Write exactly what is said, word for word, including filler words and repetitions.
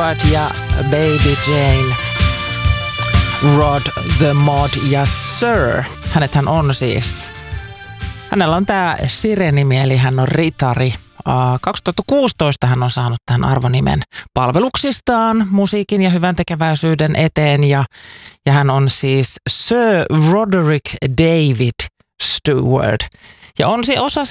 Stewart ja Baby Jane. Rod the Mod ja Sir. Hänethän on siis, hänellä on tää Sire-nimi, eli hän on ritari. kaksituhattakuusitoista hän on saanut tämän arvonimen palveluksistaan musiikin ja hyvän tekeväisyyden eteen. Ja, ja hän on siis Sir Roderick David Stewart. Ja on se osa